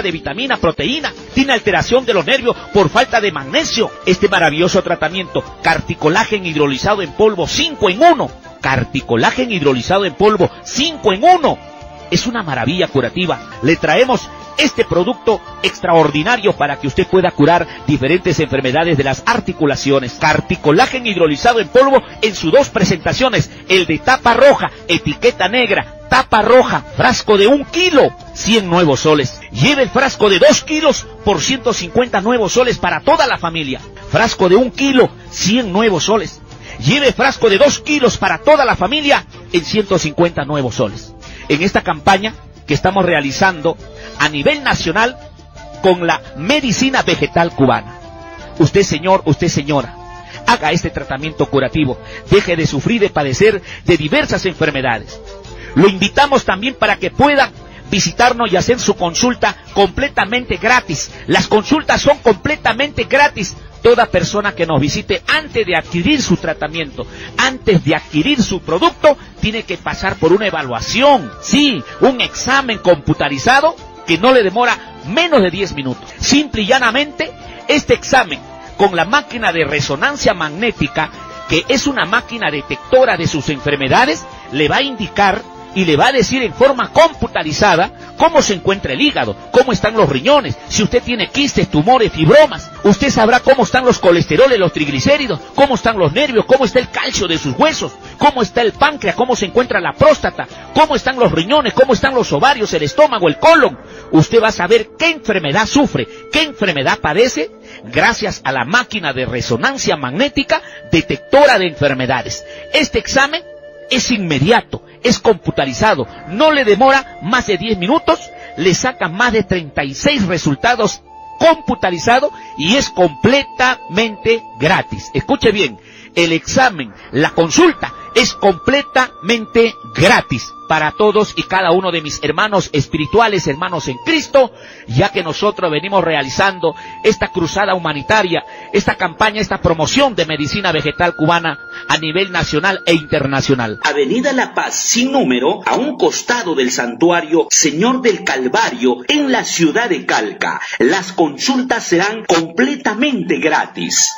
de vitamina, proteína. Tiene alteración de los nervios por falta de magnesio. Este maravilloso tratamiento, Carticolagen hidrolizado en polvo 5 en 1. Carticolagen hidrolizado en polvo 5 en 1. Es una maravilla curativa. Le traemos este producto extraordinario para que usted pueda curar diferentes enfermedades de las articulaciones. Carticolagen hidrolizado en polvo en sus 2 presentaciones. El de tapa roja, etiqueta negra. Tapa roja, frasco de 1 kilo, 100 nuevos soles. Lleve el frasco de 2 kilos por 150 nuevos soles para toda la familia. Frasco de 1 kilo, 100 nuevos soles. Lleve frasco de 2 kilos para toda la familia en 150 nuevos soles. En esta campaña que estamos realizando a nivel nacional con la medicina vegetal cubana. Usted, señor, usted, señora, haga este tratamiento curativo. Deje de sufrir, de padecer de diversas enfermedades. Lo invitamos también para que pueda visitarnos y hacer su consulta completamente gratis. Las consultas son completamente gratis. Toda persona que nos visite antes de adquirir su tratamiento, antes de adquirir su producto, tiene que pasar por una evaluación. Sí, un examen computarizado que no le demora menos de 10 minutos. Simple y llanamente, este examen con la máquina de resonancia magnética, que es una máquina detectora de sus enfermedades, le va a indicar y le va a decir en forma computarizada cómo se encuentra el hígado, cómo están los riñones, si usted tiene quistes, tumores, fibromas. Usted sabrá cómo están los colesteroles, los triglicéridos, cómo están los nervios, cómo está el calcio de sus huesos, cómo está el páncreas, cómo se encuentra la próstata, cómo están los riñones, cómo están los ovarios, el estómago, el colon. Usted va a saber qué enfermedad sufre, qué enfermedad padece, gracias a la máquina de resonancia magnética detectora de enfermedades. Este examen es inmediato, es computarizado, no le demora más de 10 minutos, le saca más de 36 resultados computarizados y es completamente gratis. Escuche bien, el examen, la consulta es completamente gratis para todos y cada uno de mis hermanos espirituales, hermanos en Cristo, ya que nosotros venimos realizando esta cruzada humanitaria, esta campaña, esta promoción de medicina vegetal cubana a nivel nacional e internacional. Avenida La Paz, sin número, a un costado del santuario Señor del Calvario, en la ciudad de Calca. Las consultas serán completamente gratis.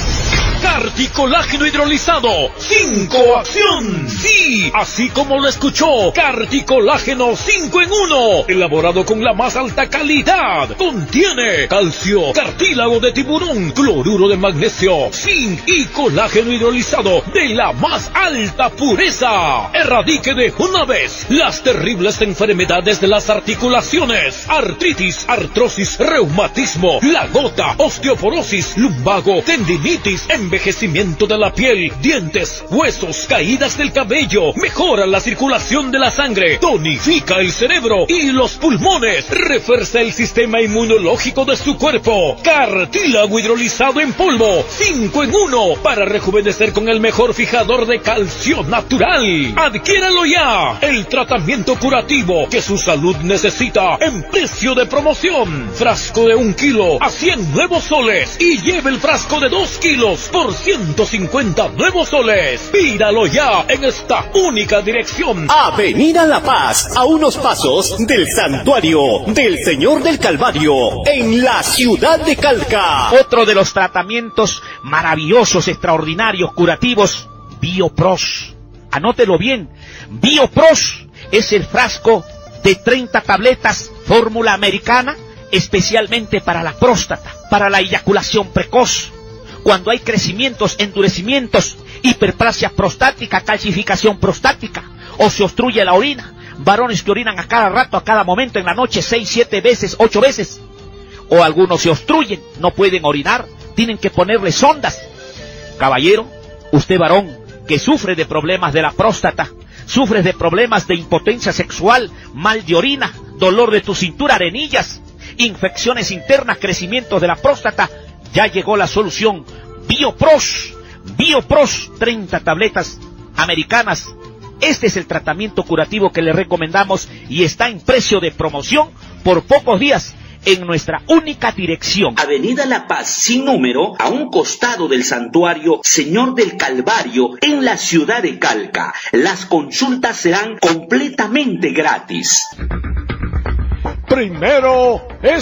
Carticolágeno hidrolizado 5 acción. Sí, así como lo escuchó, Carticolágeno 5 en 1, elaborado con la más alta calidad. Contiene calcio, cartílago de tiburón, cloruro de magnesio, zinc y colágeno hidrolizado de la más alta pureza. Erradique de una vez las terribles enfermedades de las articulaciones: artritis, artrosis, reumatismo, la gota, osteoporosis, lumbago, tendinitis, envejecimiento de la piel, dientes, huesos, caídas del cabello. Mejora la circulación de la sangre, tonifica el cerebro y los pulmones, refuerza el sistema inmunológico de su cuerpo. Cartílago hidrolizado en polvo 5 en 1 para rejuvenecer con el mejor fijador de calcio natural. Adquiéralo ya, el tratamiento curativo que su salud necesita, en precio de promoción. Frasco de 1 kilo a 100 nuevos soles y lleve el frasco de 2 kilos por 150 nuevos soles. Pídalo ya en esta única dirección. Avenida La Paz, a unos pasos del santuario del Señor del Calvario, en la ciudad de Calca. Otro de los tratamientos maravillosos, extraordinarios, curativos, Biopros. Anótelo bien, Biopros es el frasco de 30 tabletas, fórmula americana, especialmente para la próstata, para la eyaculación precoz, cuando hay crecimientos, endurecimientos, hiperplasia prostática, calcificación prostática, o se obstruye la orina, varones que orinan a cada rato, a cada momento, en la noche, 6, 7 veces, 8 veces, o algunos se obstruyen, no pueden orinar, tienen que ponerle sondas. Caballero, usted varón, que sufre de problemas de la próstata, sufres de problemas de impotencia sexual, mal de orina, dolor de tu cintura, arenillas, infecciones internas, crecimientos de la próstata, ya llegó la solución. Biopros, Biopros, 30 tabletas americanas. Este es el tratamiento curativo que le recomendamos y está en precio de promoción por pocos días en nuestra única dirección. Avenida La Paz, sin número, a un costado del santuario Señor del Calvario, en la ciudad de Calca. Las consultas serán completamente gratis. Primero es